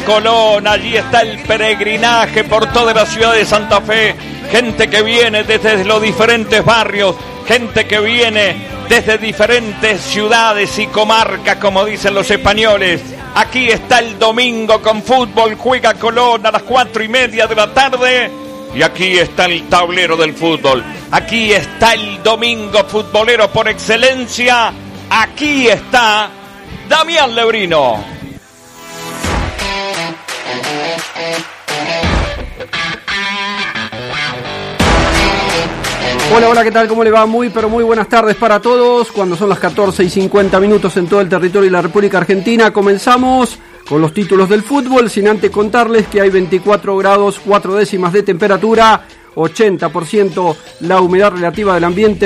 Colón. Allí está el peregrinaje por toda la ciudad de Santa Fe. Gente que viene desde los diferentes barrios, gente que viene desde diferentes ciudades y comarcas, como dicen los españoles. Aquí está el domingo con fútbol. Juega Colón a las 4:30 de la tarde. Y aquí está el tablero del fútbol. Aquí está el domingo futbolero por excelencia. Aquí está Damián Lebrino. Hola, ¿qué tal? ¿Cómo le va? Muy buenas tardes para todos. Cuando son las 14:50 en todo el territorio de la República Argentina, comenzamos con los títulos del fútbol, sin antes contarles que hay 24 grados 4 décimas de temperatura, 80% la humedad relativa del ambiente,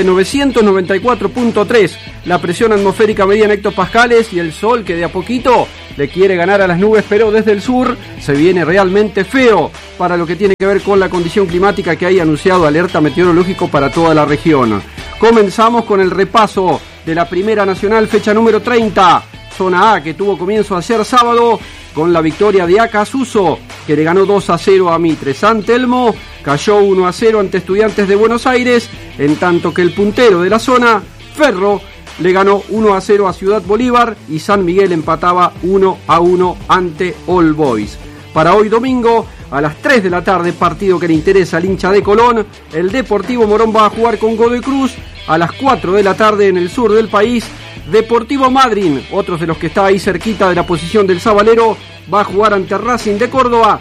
994.3 la presión atmosférica medida en hectopascales, y el sol que de a poquito le quiere ganar a las nubes, pero desde el sur se viene realmente feo para lo que tiene que ver con la condición climática, que hay anunciado alerta meteorológico para toda la región. Comenzamos con el repaso de la Primera Nacional, fecha número 30, Zona A, que tuvo comienzo ayer sábado con la victoria de Acasuso, que le ganó 2-0 a Mitre. San Telmo cayó 1-0 ante Estudiantes de Buenos Aires, en tanto que el puntero de la zona, Ferro, le ganó 1-0 a Ciudad Bolívar, y San Miguel empataba 1-1 ante All Boys. Para hoy domingo, a las 3 de la tarde, partido que le interesa al hincha de Colón, el Deportivo Morón va a jugar con Godoy Cruz. A las 4 de la tarde en el sur del país, Deportivo Madryn, otros de los que está ahí cerquita de la posición del Sabalero, va a jugar ante Racing de Córdoba.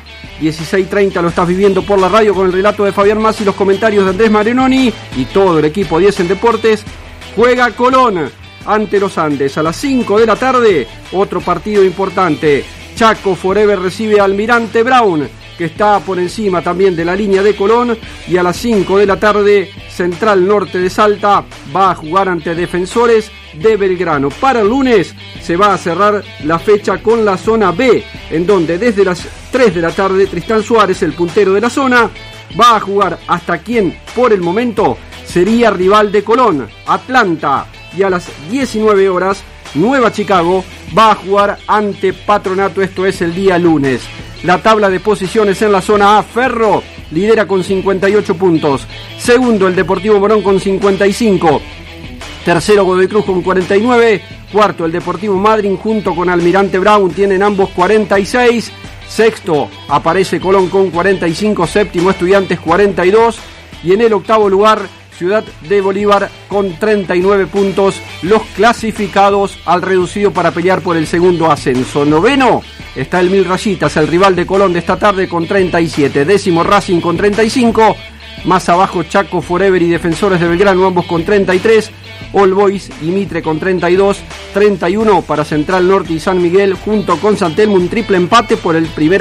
16:30 lo estás viviendo por la radio con el relato de Fabián Mas y los comentarios de Andrés Marinoni y todo el equipo 10 en Deportes. Juega Colón ante los Andes. A las 5 de la tarde, otro partido importante. Chaco Forever recibe a Almirante Brown, que está por encima también de la línea de Colón. Y a las 5 de la tarde, Central Norte de Salta va a jugar ante Defensores de Belgrano. Para el lunes se va a cerrar la fecha con la zona B, en donde desde las 3 de la tarde Tristán Suárez, el puntero de la zona, va a jugar hasta quien por el momento sería rival de Colón, Atlanta. Y a las 19 horas, Nueva Chicago va a jugar ante Patronato, esto es el día lunes. La tabla de posiciones en la zona A: Ferro lidera con 58 puntos, segundo el Deportivo Morón con 55, tercero Godoy Cruz con 49, cuarto el Deportivo Madryn junto con Almirante Brown, tienen ambos 46, sexto aparece Colón con 45, séptimo Estudiantes 42, y en el octavo lugar Ciudad de Bolívar con 39 puntos, los clasificados al reducido para pelear por el segundo ascenso. Noveno está el Mil Rayitas, el rival de Colón de esta tarde, con 37. Décimo Racing con 35. Más abajo Chaco Forever y Defensores de Belgrano, ambos con 33. All Boys y Mitre con 32. 31 para Central Norte y San Miguel, junto con San Telmo, un triple empate por el primer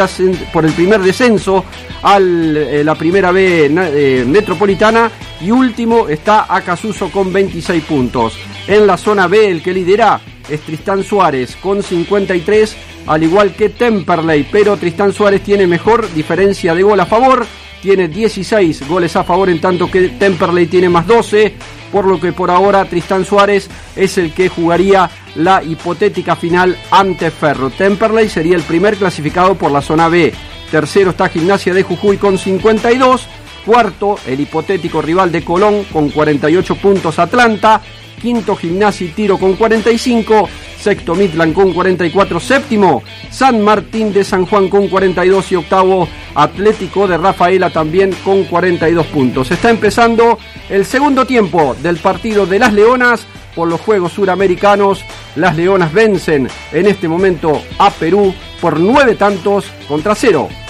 descenso a la primera B metropolitana. Y último está Acasuso con 26 puntos. En la zona B, el que lidera es Tristán Suárez con 53, al igual que Temperley, pero Tristán Suárez tiene mejor diferencia de gol a favor, tiene 16 goles a favor, en tanto que Temperley tiene más 12, por lo que por ahora Tristán Suárez es el que jugaría la hipotética final ante Ferro. Temperley sería el primer clasificado por la zona B. Tercero está Gimnasia de Jujuy con 52, cuarto el hipotético rival de Colón con 48 puntos, Atlanta. Quinto Gimnasia y Tiro con 45, sexto Midland con 44, séptimo San Martín de San Juan con 42 y octavo Atlético de Rafaela también con 42 puntos. Está empezando el segundo tiempo del partido de las Leonas por los Juegos Suramericanos. Las Leonas vencen en este momento a Perú por 9 tantos contra 0.